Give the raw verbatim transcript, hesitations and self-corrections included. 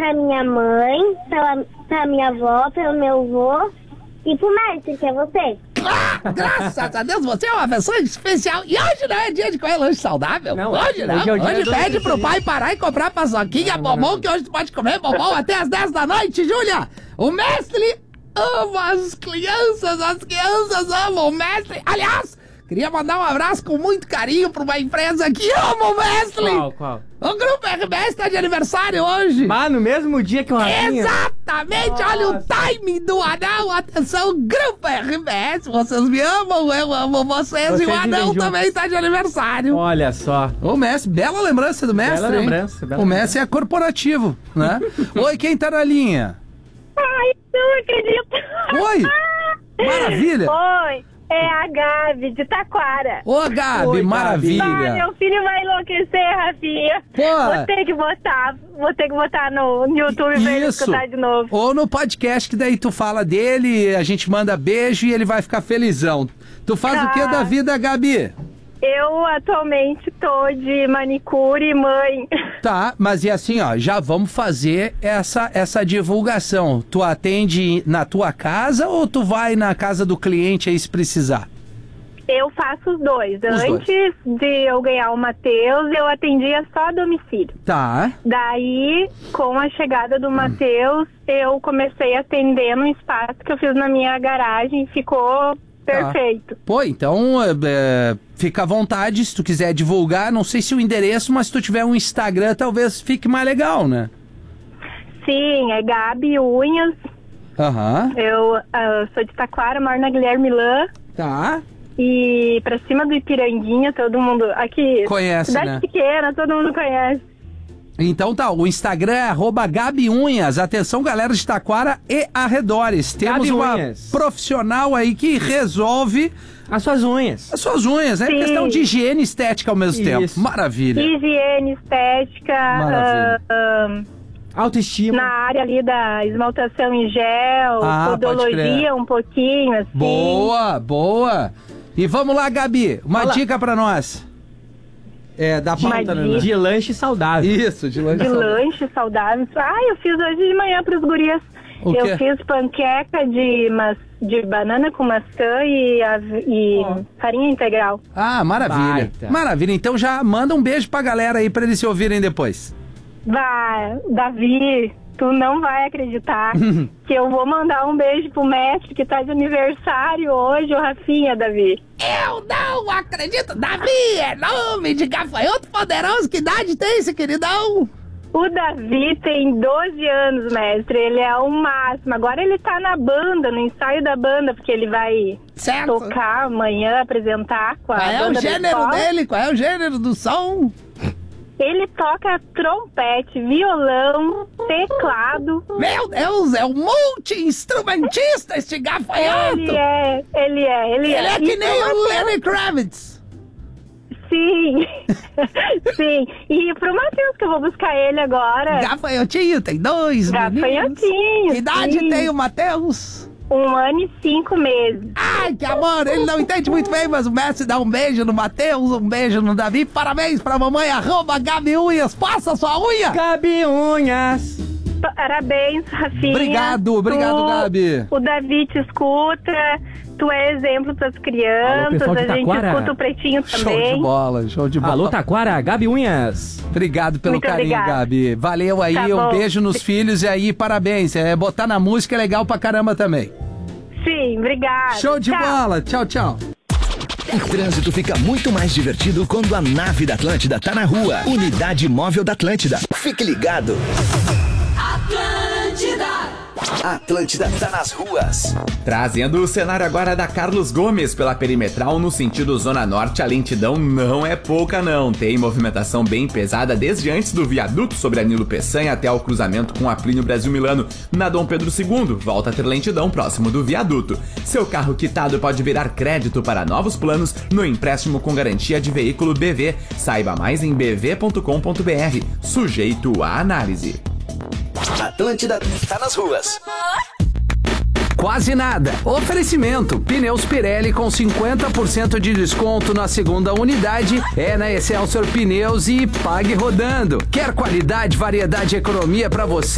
pra minha mãe, pela, pra minha avó, pelo meu avô e pro mestre, que é você. Ah, graças a Deus, você é uma pessoa especial. E hoje não é dia de comer lanche saudável. Não, hoje não. Hoje, é hoje pede pro pai parar e comprar paçoquinha, bombom, que hoje tu pode comer bombom até as dez da noite, Júlia. O mestre ama as crianças, as crianças amam o mestre. Aliás, queria mandar um abraço com muito carinho pra uma empresa que ama o mestre. Qual, qual? O Grupo R B S tá de aniversário hoje. Mas no mesmo dia que o Rafinha... Exatamente, nossa. Olha o timing do anão. Atenção, Grupo R B S, vocês me amam, eu amo vocês. vocês e o anão também tá de aniversário. Olha só. O mestre, bela lembrança do mestre, bela hein? Lembrança, bela o mestre é corporativo, né? Oi, quem tá na linha? Ai, não acredito. Oi, maravilha. Oi. É a Gabi, de Taquara. Ô, Gabi, Oi, maravilha. Ah, meu filho vai enlouquecer, Rafinha. Pô. Vou ter que botar, vou ter que botar no, no YouTube Isso. pra ele escutar de novo. Ou no podcast, que daí tu fala dele, a gente manda beijo e ele vai ficar felizão. Tu faz ah. o que da vida, Gabi? Eu atualmente tô de manicure, mãe. Tá, mas e assim, ó, já vamos fazer essa, essa divulgação. Tu atende na tua casa ou tu vai na casa do cliente aí se precisar? Eu faço os dois. Os Antes dois. de eu ganhar o Matheus, eu atendia só a domicílio. Tá. Daí, com a chegada do Matheus, eu comecei a atender no espaço que eu fiz na minha garagem. Ficou... perfeito. Ah. Pô, então é, fica à vontade se tu quiser divulgar. Não sei se o endereço, mas se tu tiver um Instagram, talvez fique mais legal, né? Sim, é Gabi Unhas. Aham. Eu uh, sou de Taquara, moro na Guilherme Lã. Tá. E pra cima do Ipiranguinha, todo mundo aqui... conhece, cidade né? pequena, todo mundo conhece. Então tá, o Instagram é arroba Gabi Unhas. Atenção, galera de Taquara e arredores. Temos Gabi uma Unhas. profissional aí que resolve as suas unhas. As suas unhas, né? Sim. Questão de higiene estética ao mesmo Isso. tempo. Maravilha. Higiene, estética... Maravilha. Uh, uh, autoestima. Na área ali da esmaltação em gel, Ah, podologia um pouquinho, assim. Boa, boa. E vamos lá, Gabi. Uma Fala. dica pra nós. É, da pauta, né? De lanche saudável. Isso, de lanche De saudável. lanche saudável. Ah, eu fiz hoje de manhã pros gurias. O eu quê? fiz panqueca de, ma de banana com maçã e, a, e Oh. farinha integral. Ah, maravilha. Baita. Maravilha. Então já manda um beijo pra galera aí pra eles se ouvirem depois. Vai, Davi, tu não vai acreditar que eu vou mandar um beijo pro mestre que tá de aniversário hoje, o Rafinha, Davi. Eu não acredito. Davi é nome de gafanhoto poderoso. Que idade tem esse queridão? O Davi tem doze anos, mestre. Ele é o máximo. Agora ele tá na banda, no ensaio da banda, porque ele vai Certo. tocar amanhã, apresentar com a Qual é banda o da gênero escola. dele? Qual é o gênero do som? Ele toca trompete, violão, teclado. Meu Deus, é um multi-instrumentista este gafanhoto. Ele é, ele é, ele, Ele é. é que E nem pro o Matheus- Lenny Kravitz. Sim, sim. E pro Matheus, que eu vou buscar ele agora. Gafanhotinho, tem dois meninos. Gafanhotinho. Que idade sim. tem o Matheus? Um ano e cinco meses. Ai, que amor, ele não entende muito bem, mas o mestre dá um beijo no Matheus, um beijo no Davi. Parabéns pra mamãe, arroba Gabi Unhas. Passa sua unha. Gabi Unhas. Parabéns, Rafinha. Obrigado, obrigado, Tu- Gabi. O Davi te escuta, tu é exemplo pras Alô, crianças, pessoal de a gente Taquara. escuta o Pretinho Show também. de bola, show de bola. Alô, Taquara, Gabi Unhas. Obrigado pelo Muito carinho, obrigada. Gabi. Valeu aí, Tá um bom. beijo nos filhos e aí, parabéns. É, botar na música é legal pra caramba também. Sim, obrigada. Show de Tchau. bola. Tchau, tchau. O trânsito fica muito mais divertido quando a nave da Atlântida tá na rua. Unidade Móvel da Atlântida. Fique ligado. A Atlântida tá nas ruas. Trazendo o cenário agora da Carlos Gomes pela Perimetral no sentido Zona Norte, a lentidão não é pouca não. Tem movimentação bem pesada desde antes do viaduto sobre a Nilo Peçanha até o cruzamento com a Plínio Brasil Milano. Na Dom Pedro segundo, volta a ter lentidão próximo do viaduto. Seu carro quitado pode virar crédito para novos planos no empréstimo com garantia de veículo B V. Saiba mais em b v ponto com ponto b r. Sujeito à análise. Atlântida tá nas ruas. Quase nada. Oferecimento. Pneus Pirelli com cinquenta por cento de desconto na segunda unidade. É na Excelsior Pneus e pague rodando. Quer qualidade, variedade e economia pra você?